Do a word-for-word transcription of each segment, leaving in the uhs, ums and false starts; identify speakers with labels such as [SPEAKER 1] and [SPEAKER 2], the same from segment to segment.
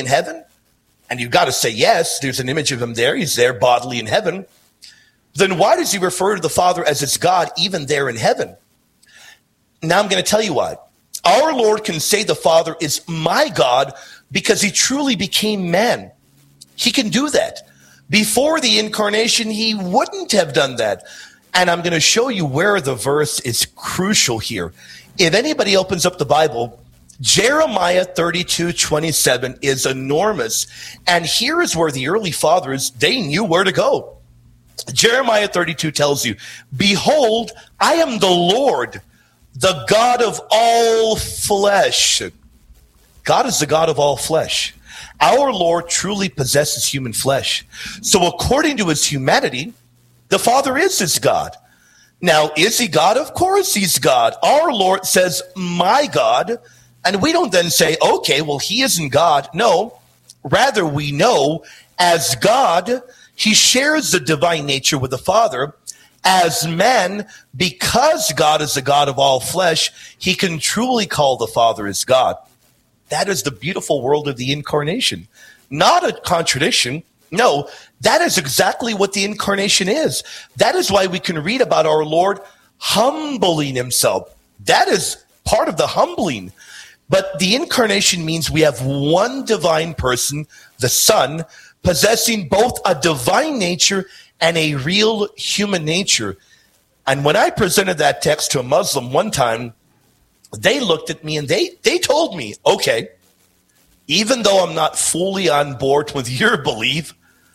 [SPEAKER 1] in heaven? And you've got to say yes, there's an image of him there. He's there bodily in heaven. Then why does he refer to the Father as his God even there in heaven? Now I'm going to tell you why. Our Lord can say the Father is my God because he truly became man. He can do that. Before the incarnation, he wouldn't have done that. And I'm going to show you where the verse is crucial here. If anybody opens up the Bible, Jeremiah thirty-two twenty-seven is enormous. And here is where the early fathers, they knew where to go. Jeremiah thirty-two tells you, behold, I am the Lord, the God of all flesh. God is the God of all flesh. Our Lord truly possesses human flesh. So according to his humanity, the Father is his God. Now, is he God? Of course he's God. Our Lord says, my God. And we don't then say, okay, well, he isn't God. No, rather we know as God, he shares the divine nature with the Father. As man, because God is the God of all flesh, he can truly call the Father his God. That is the beautiful world of the incarnation. Not a contradiction. No, that is exactly what the incarnation is. That is why we can read about our Lord humbling himself. That is part of the humbling. But the incarnation means we have one divine person, the Son, possessing both a divine nature and a real human nature. And when I presented that text to a Muslim one time, they looked at me and they, they told me, okay, even though I'm not fully on board with your belief,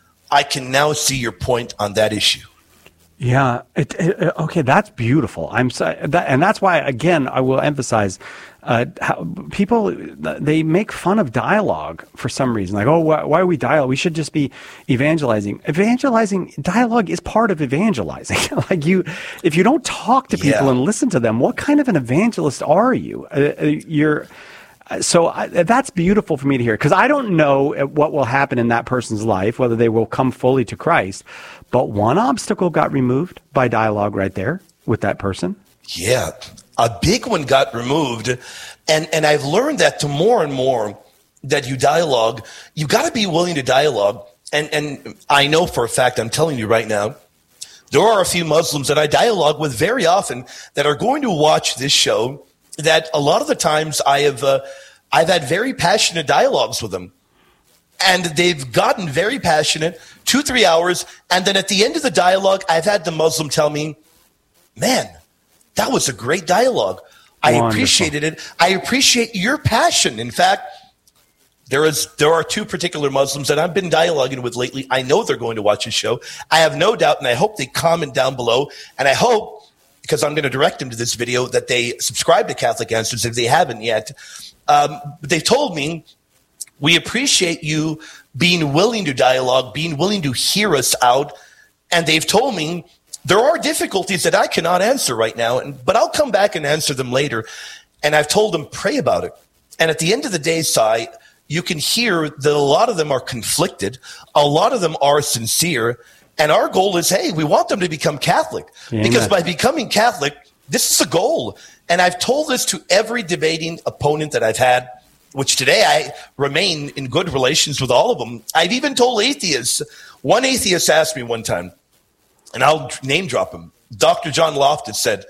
[SPEAKER 1] I can now see your point on that issue.
[SPEAKER 2] Yeah. It, it, okay, that's beautiful. I'm so, that, and that's why, again, I will emphasize uh, how people, they make fun of dialogue for some reason. Like, oh, why, why are we dialogue? We should just be evangelizing. Evangelizing, dialogue is part of evangelizing. Like you, if you don't talk to people
[SPEAKER 1] yeah.
[SPEAKER 2] and listen to them, what kind of an evangelist are you? Uh, you're So I, that's beautiful for me to hear, because I don't know what will happen in that person's life, whether they will come fully to Christ. But one obstacle got removed by dialogue right there with that person.
[SPEAKER 1] Yeah, a big one got removed. And, and I've learned that to more and more that you dialogue, you got to be willing to dialogue. And, and I know for a fact, I'm telling you right now, there are a few Muslims that I dialogue with very often that are going to watch this show, that a lot of the times I have, uh, I've had very passionate dialogues with them, and they've gotten very passionate, two, three hours. And then at the end of the dialogue, I've had the Muslim tell me, man, that was a great dialogue. I
[SPEAKER 2] Wonderful.
[SPEAKER 1] appreciated it. I appreciate your passion. In fact, there is, there are two particular Muslims that I've been dialoguing with lately. I know they're going to watch the show. I have no doubt, and I hope they comment down below. And I hope, because I'm going to direct them to this video, that they subscribe to Catholic Answers if they haven't yet. Um, but they've told me, we appreciate you being willing to dialogue, being willing to hear us out. And they've told me there are difficulties that I cannot answer right now, and, but I'll come back and answer them later. And I've told them, pray about it. And at the end of the day, Si, you can hear that a lot of them are conflicted. A lot of them are sincere. And our goal is, hey, we want them to become Catholic. Amen. Because by becoming Catholic, this is a goal. And I've told this to every debating opponent that I've had, which today I remain in good relations with all of them. I've even told atheists. One atheist asked me one time, and I'll name drop him. Doctor John Loftus said,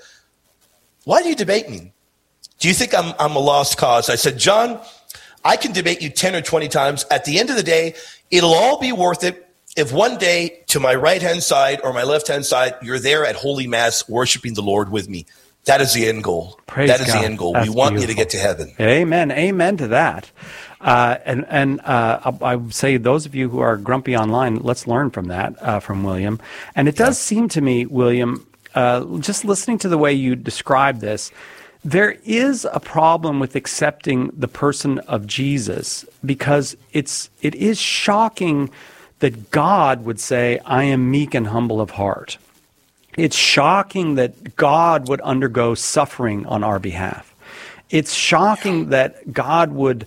[SPEAKER 1] why do you debate me? Do you think I'm, I'm a lost cause? I said, John, I can debate you ten or twenty times. At the end of the day, it'll all be worth it if one day to my right-hand side or my left-hand side, you're there at Holy Mass worshiping the Lord with me. That is the end goal.
[SPEAKER 2] Praise
[SPEAKER 1] that is
[SPEAKER 2] God.
[SPEAKER 1] the end goal.
[SPEAKER 2] That's
[SPEAKER 1] we want
[SPEAKER 2] beautiful.
[SPEAKER 1] you to get to heaven.
[SPEAKER 2] Amen. Amen to that. Uh, and and uh, I would say those of you who are grumpy online, let's learn from that, uh, from William. And it does yeah. seem to me, William, uh, just listening to the way you describe this, there is a problem with accepting the person of Jesus, because it's it is shocking that God would say, I am meek and humble of heart. It's shocking that God would undergo suffering on our behalf. It's shocking that God would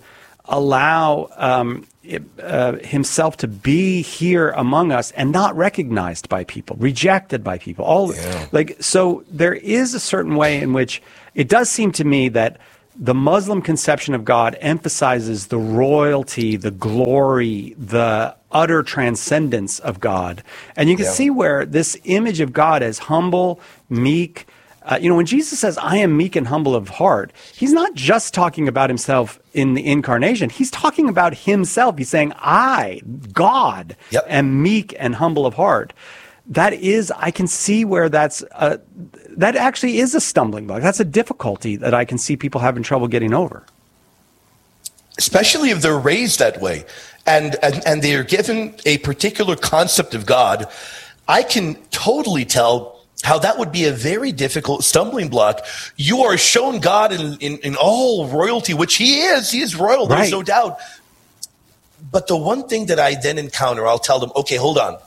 [SPEAKER 2] allow um, uh, himself to be here among us and not recognized by people, rejected by people. All yeah. like so, there is a certain way in which it does seem to me that the Muslim conception of God emphasizes the royalty, the glory, the utter transcendence of God. And you can
[SPEAKER 1] Yeah.
[SPEAKER 2] see where this image of God as humble, meek, uh, you know, when Jesus says, I am meek and humble of heart, he's not just talking about himself in the incarnation. He's talking about himself. He's saying, I, God,
[SPEAKER 1] Yep.
[SPEAKER 2] am meek and humble of heart. That is, I can see where that's, uh, that actually is a stumbling block. That's a difficulty that I can see people having trouble getting over.
[SPEAKER 1] Especially if they're raised that way and, and, and they are given a particular concept of God, I can totally tell how that would be a very difficult stumbling block. You are shown God in, in, in all royalty, which he is. He is royal, there's
[SPEAKER 2] Right.
[SPEAKER 1] no doubt. But the one thing that I then encounter, I'll tell them, okay, hold on.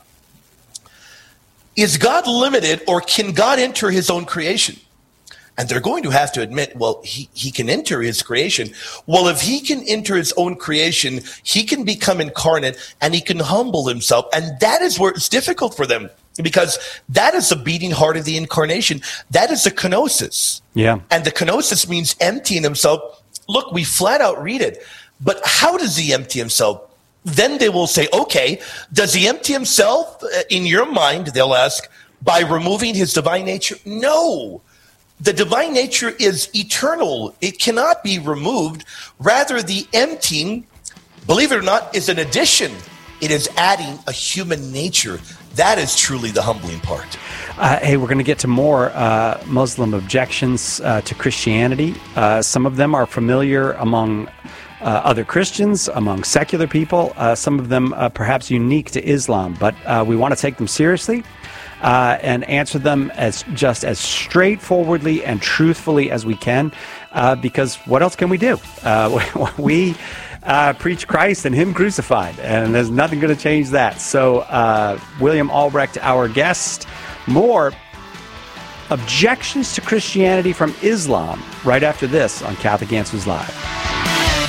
[SPEAKER 1] Is God limited, or can God enter his own creation? And they're going to have to admit, well, he, he can enter his creation. Well, if he can enter his own creation, he can become incarnate and he can humble himself. And that is where it's difficult for them, because that is the beating heart of the incarnation. That is the kenosis.
[SPEAKER 2] Yeah.
[SPEAKER 1] And the kenosis means emptying himself. Look, we flat out read it. But how does he empty himself? Then they will say, okay, does he empty himself? In your mind, they'll ask, by removing his divine nature? No. The divine nature is eternal. It cannot be removed. Rather, the emptying, believe it or not, is an addition. It is adding a human nature. That is truly the humbling part.
[SPEAKER 2] Uh, hey, we're going to get to more uh, Muslim objections uh, to Christianity. Uh, some of them are familiar among uh, other Christians, among secular people. Uh, some of them uh, perhaps unique to Islam, but uh, we want to take them seriously uh, and answer them as just as straightforwardly and truthfully as we can, uh, because what else can we do? Uh, we uh, preach Christ and him crucified, and there's nothing going to change that. So uh, William Albrecht, our guest. More objections to Christianity from Islam right after this on Catholic Answers Live.